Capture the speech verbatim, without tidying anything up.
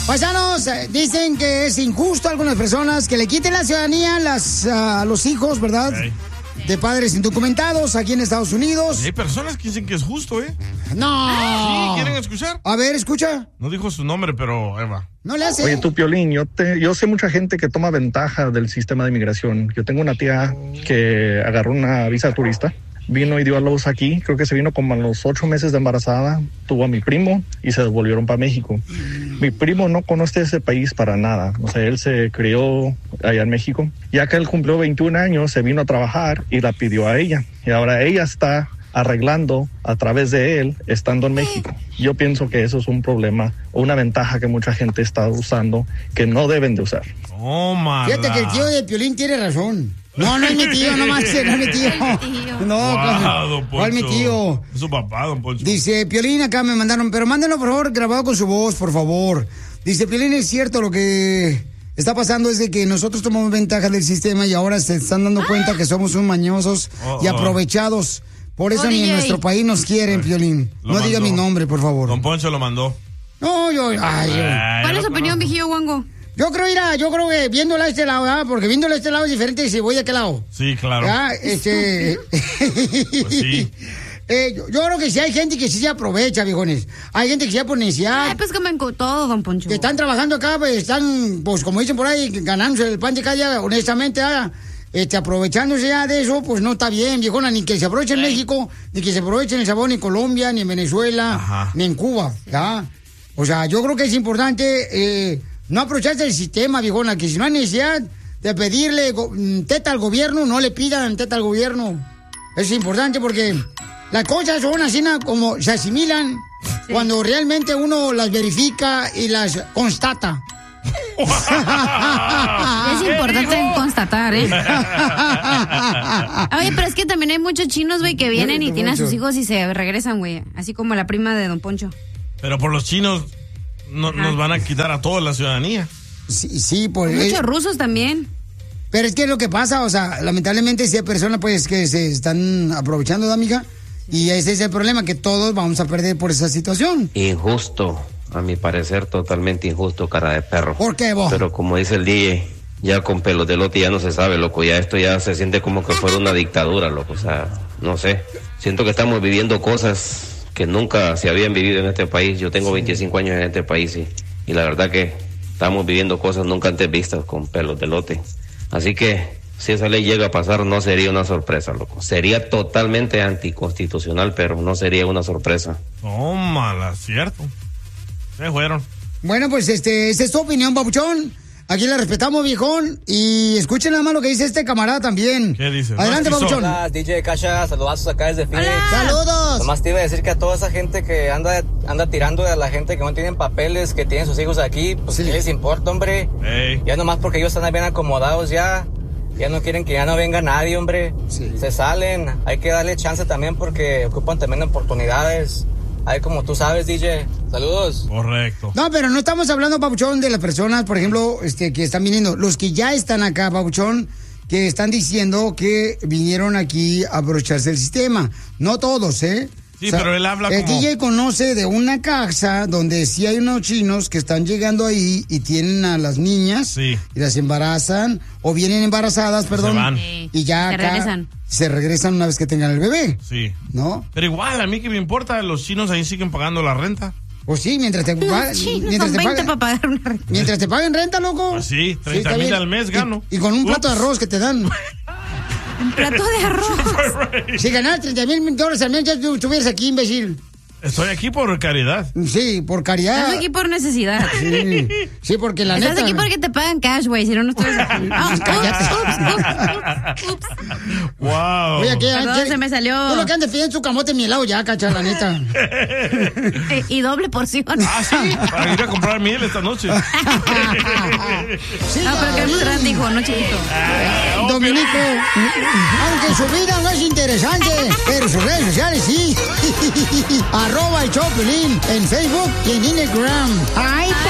Paisanos, eh, dicen que es injusto a algunas personas que le quiten la ciudadanía a, las, a los hijos, ¿verdad? Okay. De padres indocumentados aquí en Estados Unidos. Y hay personas que dicen que es justo, ¿eh? ¡No! ¿Sí? ¿Quieren escuchar? A ver, escucha. No dijo su nombre, pero Eva. No le hace. Oye, tú, Piolín, yo, te, yo sé mucha gente que toma ventaja del sistema de inmigración. Yo tengo una tía que agarró una visa turista. Vino y dio a luz aquí, creo que se vino como a los ocho meses de embarazada, tuvo a mi primo y se devolvieron para México. Mi primo no conoce ese país para nada, o sea, él se crió allá en México. Ya que él cumplió veintiún años, se vino a trabajar y la pidió a ella. Y ahora ella está arreglando a través de él, estando en México. Yo pienso que eso es un problema o una ventaja que mucha gente está usando que no deben de usar. Oh, fíjate que el tío de Piolín tiene razón. No, no es mi tío, no más, no es mi tío. No, wow, don Poncho. ¿Cuál mi tío? Es su papá, don Poncho. Dice, Piolín, acá me mandaron, pero mándenlo, por favor, grabado con su voz, por favor. Dice, Piolín, es cierto, lo que está pasando es de que nosotros tomamos ventaja del sistema y ahora se están dando cuenta que somos un mañosos oh, y aprovechados. Por eso oh, ni D J. En nuestro país nos quieren, Piolín. Lo no mandó. Diga mi nombre, por favor. Don Poncho lo mandó. No, yo, ay, yo. ¿Cuál es su opinión, vigío Wango? Yo creo, mira, yo creo que viéndola a este lado, ¿verdad? Porque viéndola a este lado es diferente si voy de aquel lado. Sí, claro. ¿Ya? Este... pues sí. Eh, yo, yo creo que sí hay gente que sí se aprovecha, viejones. Hay gente que sí por necesidad. Ay, pues comen con todo, don Poncho. Que están trabajando acá, pues están, pues como dicen por ahí, ganándose el pan de cada día, honestamente, ¿verdad? Este, aprovechándose ya de eso, pues no está bien, viejona, ni que se aproveche en México, ni que se aproveche en El Salvador, ni en Colombia, ni en Venezuela, Ajá. ni en Cuba, ¿ya? O sea, yo creo que es importante eh, no aprovecharse del sistema, viejona, que si no hay necesidad de pedirle go- teta al gobierno, no le pidan teta al gobierno. Eso es importante porque las cosas son así como se asimilan sí. cuando realmente uno las verifica y las constata. Es importante constatar, ¿eh? Oye, pero es que también hay muchos chinos, güey, que vienen y tienen a sus hijos y se regresan, güey. Así como la prima de don Poncho. Pero por los chinos no, nos van a quitar a toda la ciudadanía. Sí, sí, por muchos eh, rusos también. Pero es que lo que pasa, o sea, lamentablemente si hay personas pues que se están aprovechando de amiga y ese es el problema, que todos vamos a perder por esa situación. Injusto. A mi parecer, totalmente injusto, cara de perro. ¿Por qué, vos? Pero como dice el D J, ya con pelos de lote ya no se sabe, loco. Ya esto ya se siente como que fuera una dictadura, loco. O sea, no sé. Siento que estamos viviendo cosas que nunca se habían vivido en este país. Yo tengo veinticinco años en este país y, y la verdad que estamos viviendo cosas nunca antes vistas con pelos de lote. Así que, si esa ley llega a pasar, no sería una sorpresa, loco. Sería totalmente anticonstitucional, pero no sería una sorpresa. Tómala, cierto. Se fueron. Bueno, pues este, esta es tu opinión, papuchón. Aquí la respetamos, viejón. Y escuchen nada más lo que dice este camarada también. ¿Qué dice? Adelante, papuchón. Hola, D J Kasha, saludazos acá desde Phoenix. ¡Saludos! Nomás te iba a decir que a toda esa gente que anda anda tirando a la gente que no tienen papeles, que tienen sus hijos aquí, pues sí. ¿Qué les importa, hombre? Hey. Ya nomás porque ellos están bien acomodados ya. Ya no quieren que ya no venga nadie, hombre. Sí. Se salen. Hay que darle chance también porque ocupan también oportunidades. Ahí como tú sabes, D J. Saludos. Correcto. No, pero no estamos hablando, papuchón, de las personas, por ejemplo, este, que están viniendo. Los que ya están acá, papuchón, que están diciendo que vinieron aquí a aprovecharse del sistema. No todos, ¿eh? Sí, o sea, pero él habla el como... El D J conoce de una casa donde sí hay unos chinos que están llegando ahí y tienen a las niñas sí. y las embarazan, o vienen embarazadas, perdón, se van. y ya se acá regresan. se regresan una vez que tengan el bebé. Sí. ¿No? Pero igual, a mí que me importa, los chinos ahí siguen pagando la renta. Pues sí, mientras te, pa- mientras, te paguen, para pagar una renta. mientras te paguen renta, loco. Pues sí, treinta mil al mes gano. Y, y con un Ups. plato de arroz que te dan. Un plato de arroz. Si ganas treinta mil dólares al mes, ya estuvieras aquí, imbécil. Estoy aquí por caridad. Sí, por caridad. Estás aquí por necesidad. Sí, sí, porque la Estás neta... aquí porque te pagan cash, güey, si no, no estás aquí. Oh, Cállate. Ups, ups, ups, ups. Wow. Oye, ¿qué? Perdón, ¿qué? se me salió. Tú lo que andes pidiendo su camote mielado ya, cacha, la neta. Eh, y doble porción. Ah, sí, para ir a comprar miel esta noche. Sí, Ah, pero que es muy grande, hijo, no chiquito. Ah, Dominico, aunque su vida no es interesante, pero sus redes sociales sí. Arroba el Choplin en Facebook y en Instagram. ¡Ay,